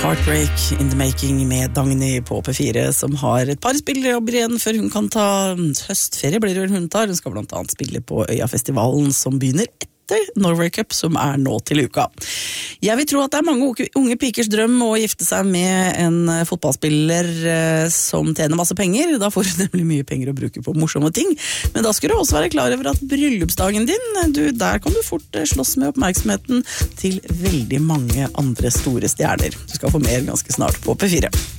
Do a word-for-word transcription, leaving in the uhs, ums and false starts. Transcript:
Heartbreak in the Making med Dagny på P fire, som har et par spillejobber igjen før hun kan ta høstferie, blir det vel hun tar. Hun skal blant annet spille på Øyafestivalen, som begynner etter Norway Cup, som er nå til uka. Jeg vil tro at det er mange unge pikers drøm å gifte seg med en fotballspiller som tjener masse penger. Da får du nemlig mye penger å bruke på morsomme ting. Men da skal du også være klar over at bryllupsdagen din, du, der kan du fort slåss med oppmerksomheten til veldig mange andre store stjerner. Du skal få mer ganske snart på P fire.